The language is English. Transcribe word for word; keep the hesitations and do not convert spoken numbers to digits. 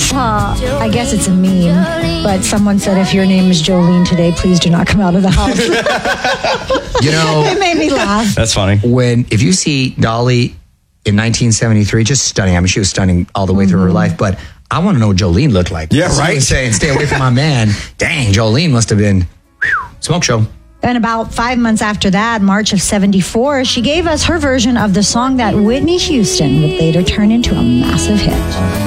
Uh, I guess it's a meme, but someone said if your name is Jolene today, please do not come out of the house. You know, it made me laugh. That's funny. When if you see Dolly in nineteen seventy-three, just stunning. I mean, she was stunning all the way mm-hmm. through her life, but I want to know what Jolene looked like. Yeah, so right. Saying, stay away from my man. Dang, Jolene must have been whew, smoke show. And about five months after that, March of seventy-four, she gave us her version of the song that Whitney Houston would later turn into a massive hit.